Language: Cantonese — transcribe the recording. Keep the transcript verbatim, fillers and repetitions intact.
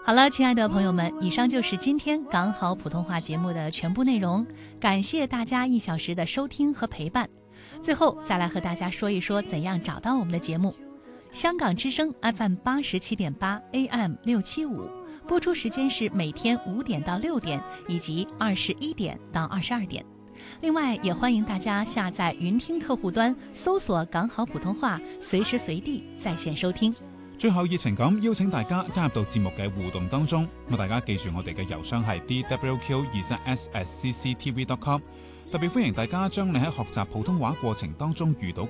好了，亲爱的朋友们，以上就是今天港好普通话节目的全部内容，感谢大家一小时的收听和陪伴。最后再来和大家说一说怎样找到我们的节目。香港之声 F M 八十七点八 A M 六七五，播出时间是每天五点到六点，以及二十一點到二十二點。另外，也歡迎大家下載雲聽客戶端，搜索港好普通話，隨時隨地在線收聽。 最後熱情咁邀請大家加入到節目嘅互動當中，咁大家記住我哋嘅郵箱係 d w q 二三 s at c c t v dot com， 特別歡迎大家將你喺學習普通話過程當中遇到